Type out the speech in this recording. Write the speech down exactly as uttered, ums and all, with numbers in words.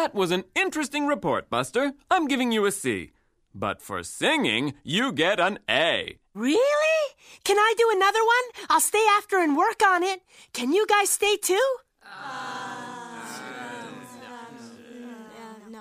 That was an interesting report, Buster. I'm giving you a C. But for singing, you get an A. Really? Can I do another one? I'll stay after and work on it. Can you guys stay too? Uh...